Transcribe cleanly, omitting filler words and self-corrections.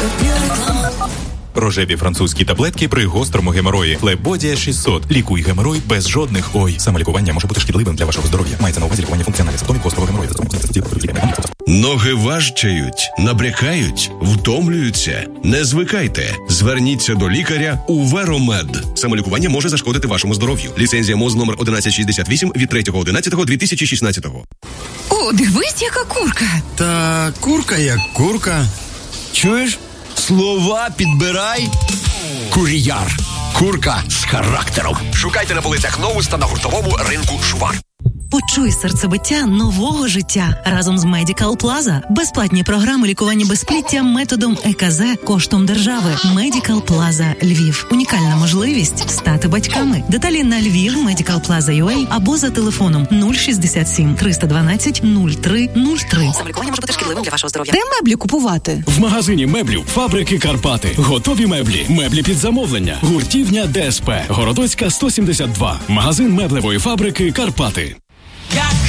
Рожеві французькі таблетки при гострому геморої. Флебодія 600. Лікуй геморой без жодних «ой». Самолікування може бути шкідливим для вашого здоров'я. Мається на увазі лікування функціональних симптомів гострого геморою. Ноги важчають, набрякають, втомлюються. Не звикайте. Зверніться до лікаря у Веромед. Самолікування може зашкодити вашому здоров'ю. Ліцензія МОЗ номер 1168 від 3.11.2016. О, дивись, яка курка. Та курка як курка. Чуєш? Слова підбирай. Кур'яр. Курка з характером. Шукайте на полицях Новус та на гуртовому ринку Шувар. Почуй серцебиття нового життя разом з Medical Plaza. Безплатні програми лікування безпліття методом ЕКЗ коштом держави. Medical Plaza Львів. Унікальна можливість стати батьками. Деталі на Львів, Medical Plaza UA або за телефоном 067 312 0303. Самолікування може бути шкідливим для вашого здоров'я. Де меблі купувати? В магазині меблів фабрики Карпати. Готові меблі. Меблі під замовлення. Гуртівня ДСП. Городоцька 172. Магазин меблевої фабрики Карпати.